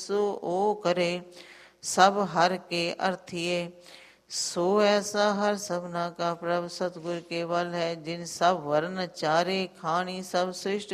सो ओ करे, सब हर के अर्थिए। सो ऐसा हर सबना का प्रभ, सतगुर केवल है जिन सब वर्ण चारे, खानी सब सृष्ट